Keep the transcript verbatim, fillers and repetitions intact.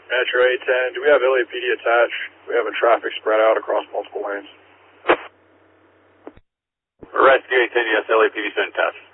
Metro eight ten, do we have L A P D attached? We have a traffic spread out across multiple lanes. Rescue eight ten, yes, L A P D sent attached.